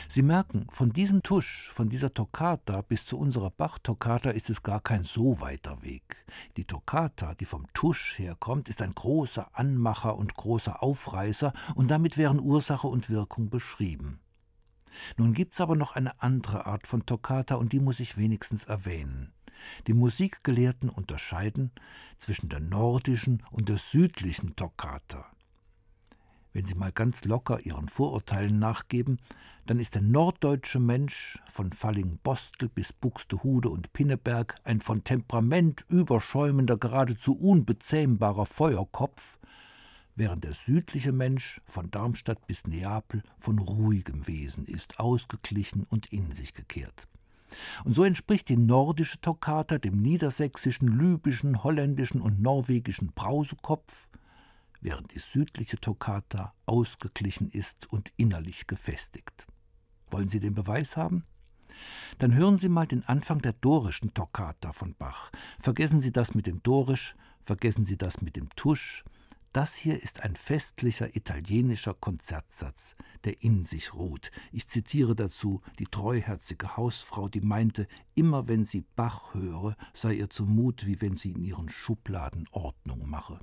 Sie merken, von diesem Tusch, von dieser Toccata bis zu unserer Bach-Toccata ist es gar kein so weiter Weg. Die Toccata, die vom Tusch herkommt, ist ein großer Anmacher und großer Aufreißer, und damit wären Ursache und Wirkung beschrieben. Nun gibt's aber noch eine andere Art von Toccata, und die muss ich wenigstens erwähnen. Die Musikgelehrten unterscheiden zwischen der nordischen und der südlichen Toccata. Wenn Sie mal ganz locker Ihren Vorurteilen nachgeben, dann ist der norddeutsche Mensch von Fallingbostel bis Buxtehude und Pinneberg ein von Temperament überschäumender, geradezu unbezähmbarer Feuerkopf, während der südliche Mensch von Darmstadt bis Neapel von ruhigem Wesen ist, ausgeglichen und in sich gekehrt. Und so entspricht die nordische Toccata dem niedersächsischen, libyschen, holländischen und norwegischen Brausekopf, während die südliche Toccata ausgeglichen ist und innerlich gefestigt. Wollen Sie den Beweis haben? Dann hören Sie mal den Anfang der dorischen Toccata von Bach. Vergessen Sie das mit dem Dorisch, vergessen Sie das mit dem Tusch. Das hier ist ein festlicher italienischer Konzertsatz, der in sich ruht. Ich zitiere dazu die treuherzige Hausfrau, die meinte, immer wenn sie Bach höre, sei ihr zumut, wie wenn sie in ihren Schubladen Ordnung mache.